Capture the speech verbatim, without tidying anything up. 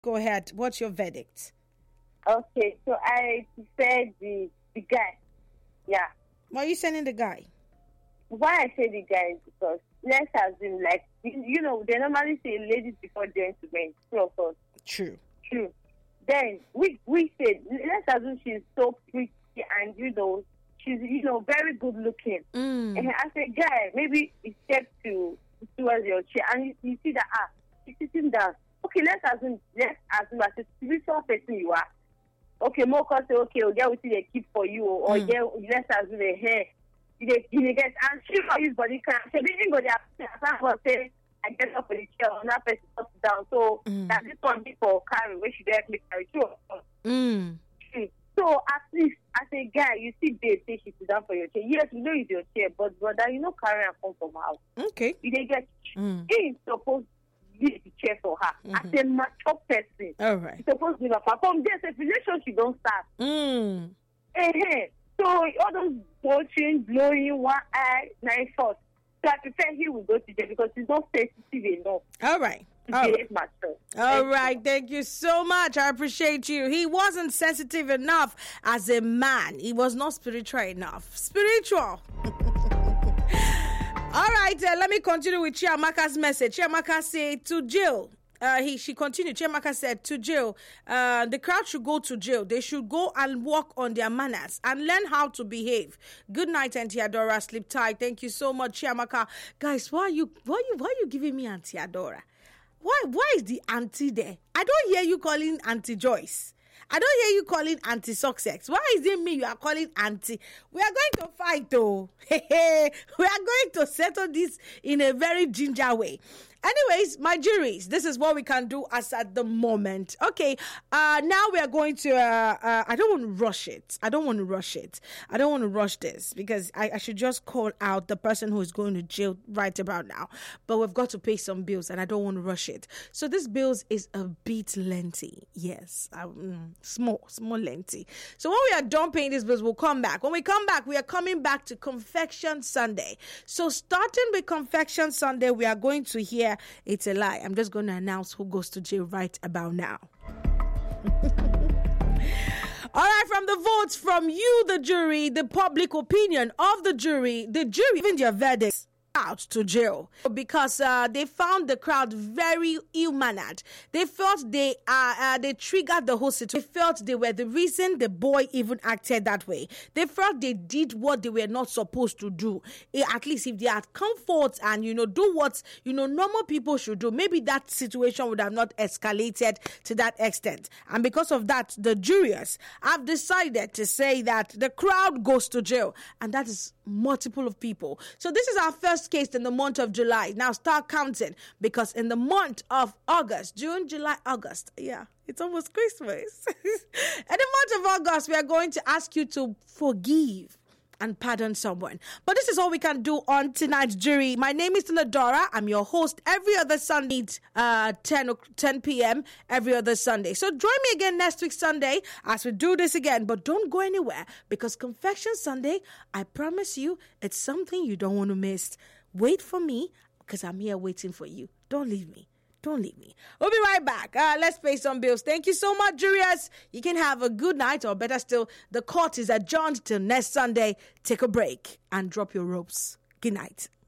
Go ahead. What's your verdict? Okay, so I prefer the the guy. Yeah. Why are you sending the guy? Why I say the guy is because let's assume, like, you, you know, they normally say ladies before gentlemen. True of course. True. True. Then we we said let's assume she's so pretty and you know she's you know very good looking. Mm. And as a guy, maybe he steps to towards your chair and you, you see that ah she's sitting down. Okay, let's assume let's assume as a spiritual person you are. Okay, more cause say okay, we'll get what they keep for you or Mm. get let's assume the hair. You you get and she for his body can she didn't go there. Someone say I get up for the chair and that person sits down. So Mm. that this one be for carry where she directly carry through. Mm. So at least as a guy, you see they say she sit down for your chair. Yes, you know it's your chair, but brother, you know carry and come from house. Okay. You dey get Mm. he is supposed to leave the chair for her. Mm-hmm. As a mature person, All right. he's supposed to leave her. From there, the relationship don't start. Mm. Eh So all those watching, blowing one eye, nine thoughts. So I prefer he will go to jail because he's not sensitive enough All right. to All behave right. mature. All right, thank you so much. I appreciate you. He wasn't sensitive enough as a man. He was not spiritual enough. Spiritual. All right, uh, let me continue with Chiamaka's message. Chiamaka said to Jill. Uh, he she continued. Chiamaka said to Jill, uh, the crowd should go to jail. They should go and work on their manners and learn how to behave. Good night, Auntie Adora. Sleep tight. Thank you so much, Chiamaka. Guys, why are you why are you why are you giving me Auntie Adora? Why why is the auntie there? I don't hear you calling Auntie Joyce. I don't hear you calling Auntie Success. Why is it me you are calling Auntie? We are going to fight though. We are going to settle this in a very ginger way. Anyways, my juries, this is what we can do as at the moment. Okay, uh, now we are going to, uh, uh, I don't want to rush it. I don't want to rush it. I don't want to rush this because I, I should just call out the person who is going to jail right about now. But we've got to pay some bills and I don't want to rush it. So this bills is a bit lengthy. Yes, um, small, small lengthy. So when we are done paying these bills, we'll come back. When we come back, we are coming back to Confection Sunday. So starting with Confection Sunday, we are going to hear It's a Lie. I'm just going to announce who goes to jail right about now. All right, from the votes from you, the jury, the public opinion of the jury, the jury, even their verdicts, out to jail because uh, they found the crowd very ill-mannered. They felt they uh, uh, they triggered the whole situation. They felt they were the reason the boy even acted that way. They felt they did what they were not supposed to do. Eh, at least if they had come forth and, you know, do what, you know, normal people should do, maybe that situation would have not escalated to that extent. And because of that, the jurors have decided to say that the crowd goes to jail. And that is multiple of people. So this is our first case in the month of July. Now start counting because in the month of August, June, July, August, yeah, it's almost Christmas. In the month of August, we are going to ask you to forgive and pardon someone. But this is all we can do on tonight's jury. My name is Ladora. I'm your host every other Sunday, uh, ten p.m. every other Sunday. So join me again next week Sunday as we do this again. But don't go anywhere because Confession Sunday, I promise you, it's something you don't want to miss. Wait for me because I'm here waiting for you. Don't leave me. Don't leave me. We'll be right back. Uh, let's pay some bills. Thank you so much, jurors. You can have a good night, or better still, the court is adjourned till next Sunday. Take a break and drop your ropes. Good night.